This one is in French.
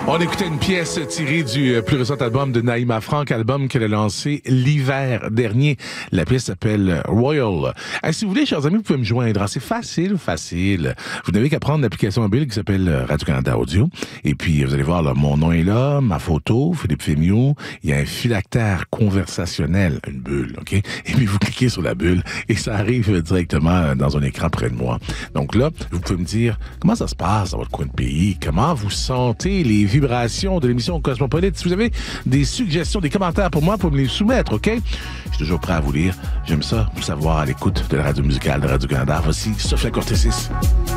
On écoutait une pièce tirée du plus récent album de Naïma Franck, album qu'elle a lancé l'hiver dernier. La pièce s'appelle Royal. Si vous voulez, chers amis, vous pouvez me joindre. C'est facile. Vous n'avez qu'à prendre l'application mobile qui s'appelle Radio-Canada Audio. Et puis, vous allez voir, là, mon nom est là, ma photo, Philippe Fémiot. Il y a un phylactère conversationnel, une bulle, OK? Et puis, vous cliquez sur la bulle et ça arrive directement dans un écran près de moi. Donc là, vous pouvez me dire comment ça se passe dans votre coin de pays, comment vous sentez les vibrations de l'émission Cosmopolite. Si vous avez des suggestions, des commentaires pour moi, pour me les soumettre, OK? Je suis toujours prêt à vous lire. J'aime ça, vous savoir à l'écoute de la radio musicale de Radio-Canada. Voici Sophia Cortésis.